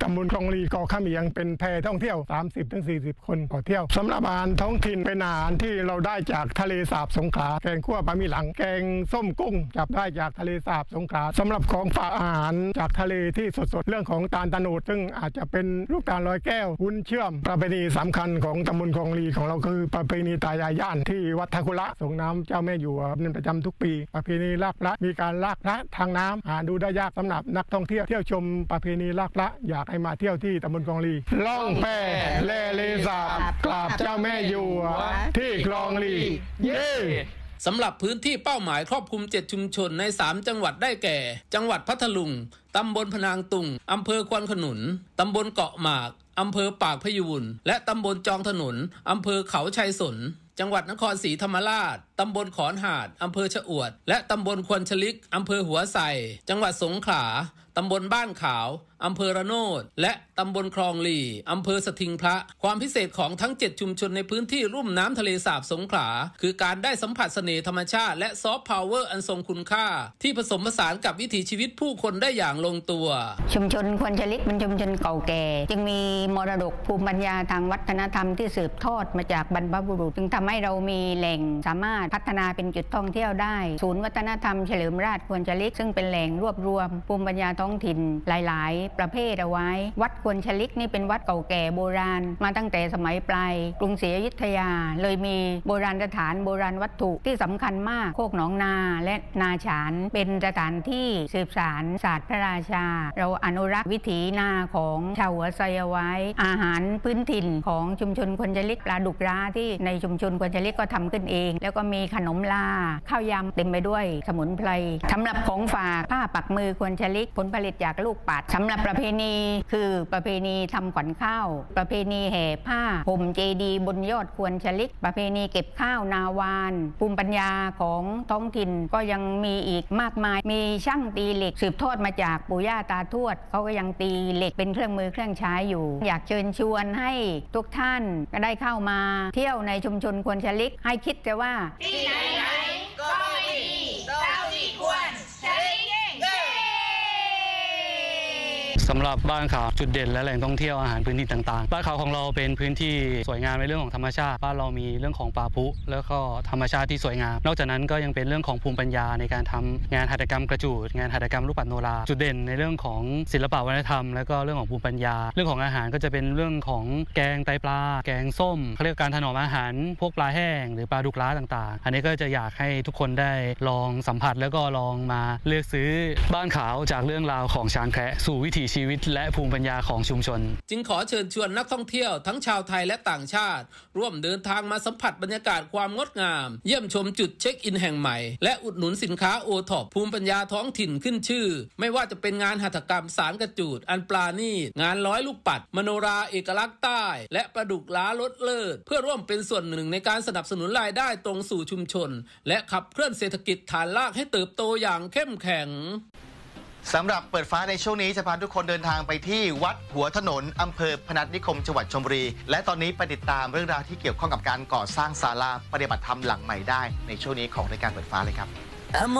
ำบลคลองลีเกาะขมียังเป็นแพท่องเที่ยว 30-40 คนต่อเที่ยวสำหรับอาหารท้องถิ่นเป็นอาหารที่เราได้จากทะเลสาบสงขลาแกงคั่วปลาหมี่หลังแกงส้มกุ้งจับได้จากทะเลสาบสงขลาสำหรับของฝากอาหารจากทะเลที่สดๆเรื่องของตาลตะโนดซึ่งอาจจะเป็นลูกตาลลอยแก้ววุ้นเชื่อมประเพณีสำคัญของตำบลคลองลีของเราคือประเพณีตายายย่านที่วัดทะคุระส่งน้ำเจ้าแม่อยู่เป็นประจำทุกปีประเพณีลากพระมีการลากพระทางน้ำหาดูได้ยากสำหรับนักท่องเที่ยวเที่ยวชมประเพณีลากพระอยากให้มาเที่ยวที่ตำบลคลองลีล่องแพแล่เลสาบกราบเจ้าแม่อยู่ที่คลองลีเย้สำหรับพื้นที่เป้าหมายครอบคลุม7ชุมชนใน3จังหวัดได้แก่จังหวัดพัทลุงตำบลพนางตุงอำเภอควนขนุนตำบลเกาะหมากอำเภอปากพยูนและตำบลจองถนนอำเภอเขาชัยสนจังหวัดนครศรีธรรมราชตำบลขอนหาดอำเภอชะอวดและตำบลควนชลิกอำเภอหัวไส่จังหวัดสงขลาตำบลบ้านขาวอำเภอระโนดและตำบลคลองลีอำเภอสถิงพระความพิเศษของทั้ง7ชุมชนในพื้นที่ลุ่มน้ำทะเลสาบสงขลาคือการได้สัมผัสเสน่ห์ธรรมชาติและซอฟต์พาวเวอร์อันทรงคุณค่าที่ผสมผสานกับวิถีชีวิตผู้คนได้อย่างลงตัวชุมชนควนชลิกเป็นชุมชนเก่าแก่จึงมีมรดกภูมิปัญญาทางวัฒนธรรมที่สืบทอดมาจากบรรพบุรุษจึงทำให้เรามีแหล่งสามารถพัฒนาเป็นจุดท่องเที่ยวได้ศูนย์วัฒนธรรมเฉลิมราชควนชลิกซึ่งเป็นแหล่งรวบรวมภูมิปัญญาท้องถิ่นหลายๆประเภทเอาไว้วัดควนชลิกนี่เป็นวัดเก่าแก่โบราณมาตั้งแต่สมัยปลายกรุงศรีอยุธยาเลยมีโบราณสถานโบราณวัตถุที่สำคัญมากโคกหนองนาและนาฉานเป็นสถานที่สืบสานศาสตร์พระราชาเราอนุรักษ์วิถีนาของชาวหัวไซเอาไว้อาหารพื้นถิ่นของชุมชนควนชลิกปลาดุกร้าที่ในชุมชนควนชลิกก็ทำขึ้นเองแล้วก็มีขนมลาข้าวยำเต็มไปด้วยสมุนไพรสำหรับของฝากผ้าปักมือควนชลิกผลผลิตจากลูกปัดสำหรับประเพณีคือประเพณีทำขวัญข้าวประเพณีแห่ผ้าห่มเจดีย์บนยอดควนชลิกประเพณีเก็บข้าวนาวานภูมิปัญญาของท้องถิ่นก็ยังมีอีกมากมายมีช่างตีเหล็กสืบทอดมาจากปู่ย่าตาทวดเขาก็ยังตีเหล็กเป็นเครื่องมือเครื่องใช้อยู่อยากเชิญชวนให้ทุกท่านก็ได้เข้ามาเที่ยวในชุมชนควนชลิกให้คิดแต่ว่าที่ไหนก็ไม่ดีเราที่ควนชลิกสำหรับบ้านขาวจุดเด่นและแหล่งท่องเที่ยวอาหารพื้นที่ต่างๆบ้านขาวของเราเป็นพื้นที่สวยงามในเรื่องของธรรมชาติบ้านเรามีเรื่องของป่าพุแล้วก็ธรรมชาติที่สวยงามนอกจากนั้นก็ยังเป็นเรื่องของภูมิปัญญาในการทำงานหัตถกรรมกระจูดงานหัตถกรรมลูกปัดโนราจุดเด่นในเรื่องของศิลปวัฒนธรรมแล้วก็เรื่องของภูมิปัญญาเรื่องของอาหารก็จะเป็นเรื่องของแกงไตปลาแกงส้มเขาเรียกการถนอมอาหารพวกปลาแห้งหรือปลาดุกร้าต่างๆอันนี้ก็จะอยากให้ทุกคนได้ลองสัมผัสแล้วก็ลองมาเลือกซื้อบ้านขาวจากเรื่องราวของช้างแคระสู่วิถีชีวิตและภูมิปัญญาของชุมชนจึงขอเชิญชวนนักท่องเที่ยวทั้งชาวไทยและต่างชาติร่วมเดินทางมาสัมผัสบรรยากาศความงดงามเยี่ยมชมจุดเช็คอินแห่งใหม่และอุดหนุนสินค้าโอท็อปภูมิปัญญาท้องถิ่นขึ้นชื่อไม่ว่าจะเป็นงานหัตถกรรมสารกระจูดอันปราณีตงานร้อยลูกปัดมโนราเอกลักษณ์ใต้และประดุกล้าลดเลิศเพื่อร่วมเป็นส่วนหนึ่งในการสนับสนุนรายได้ตรงสู่ชุมชนและขับเคลื่อนเศรษฐกิจฐานรากให้เติบโตอย่างเข้มแข็งสำหรับเปิดฟ้าในช่วงนี้จะพาทุกคนเดินทางไปที่วัดหัวถนนอำเภอพนัสนิคมจังหวัดชลบุรีและตอนนี้ไปติดตามเรื่องราวที่เกี่ยวข้องกับการก่อสร้างศาลาปฏิบัติธรรมหลังใหม่ได้ในช่วงนี้ของรายการเปิดฟ้าเลยครับ